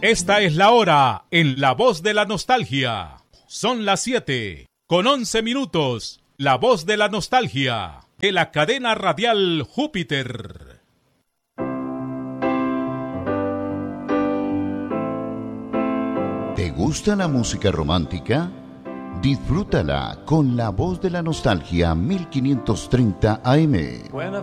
Esta es la hora en La Voz de la Nostalgia. Son las 7:11. La Voz de la Nostalgia, de la cadena radial Júpiter. ¿Te gusta la música romántica? Disfrútala con La Voz de la Nostalgia 1530 AM. When I